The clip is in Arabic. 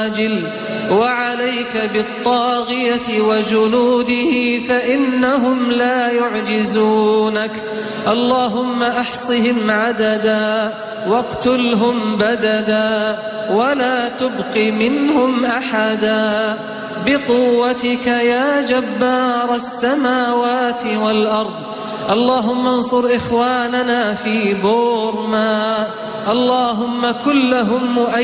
وعليك بالطاغية وجنوده فإنهم لا يعجزونك. اللهم أحصهم عددا واقتلهم بددا ولا تبق منهم أحدا بقوتك يا جبار السماوات والأرض. اللهم انصر إخواننا في بورما، اللهم كن لهم مؤيدا